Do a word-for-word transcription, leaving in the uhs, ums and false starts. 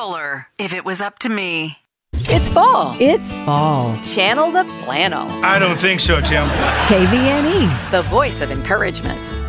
Fuller. If it was up to me. It's fall. It's fall. Channel the flannel. I don't think so, Tim. K V N E. The voice of encouragement.